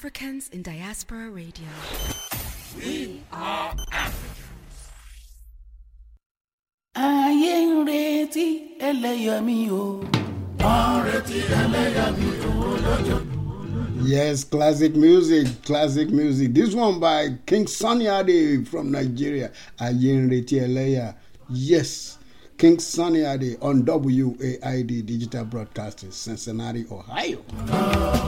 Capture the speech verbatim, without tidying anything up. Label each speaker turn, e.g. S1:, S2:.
S1: Africans in Diaspora Radio.
S2: We are Africans.
S3: Ayé ń retí ẹlẹ́yàmí o. Wọ́n retí ẹlẹ́yàmí o lọ́jọ́.
S4: Yes, classic music, classic music. This one by King Sunny Ade from Nigeria. Ayé ń retí ẹlẹ́yà. Yes, King Sunny Ade on W A I D Digital Broadcasting, Cincinnati, Ohio.